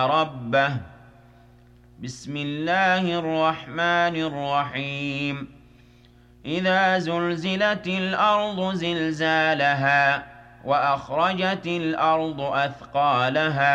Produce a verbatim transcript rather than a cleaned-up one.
رَبَّهُ بسم الله الرحمن الرحيم إذا زلزلت الأرض زلزالها وأخرجت الأرض أثقالها